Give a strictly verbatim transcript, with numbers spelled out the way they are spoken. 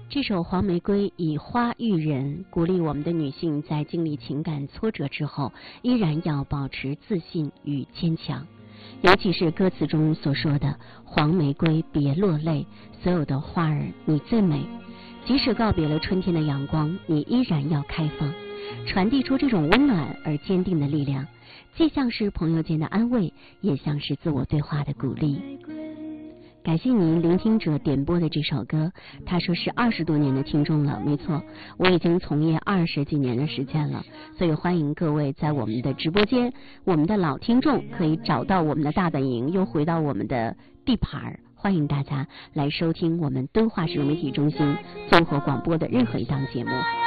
这首《黄玫瑰》以花喻人，鼓励我们的女性在经历情感挫折之后，依然要保持自信与坚强。尤其是歌词中所说的“黄玫瑰别落泪，所有的花儿你最美”，即使告别了春天的阳光，你依然要开放，传递出这种温暖而坚定的力量，既像是朋友间的安慰，也像是自我对话的鼓励。感谢您聆听者点播的这首歌，他说是二十多年的听众了，没错，我已经从业二十几年的时间了，所以欢迎各位在我们的直播间，我们的老听众可以找到我们的大本营，又回到我们的地盘，欢迎大家来收听我们敦化市媒体中心综合广播的任何一档节目。